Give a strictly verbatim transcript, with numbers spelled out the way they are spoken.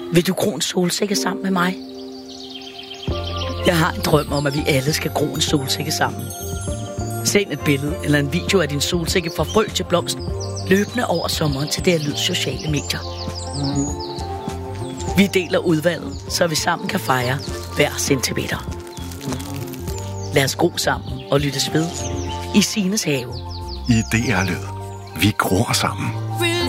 Vil du gro en solsikke sammen med mig? Jeg har en drøm om, at vi alle skal gro en solsikke sammen. Send et billede eller en video af din solsikke fra frø til blomst, løbende over sommeren til det her Lyd sociale medier. Vi deler udvalget, så vi sammen kan fejre hver centimeter. Lad os gro sammen og lyttes ved i Sines have. I D R Lyd. Vi gror sammen.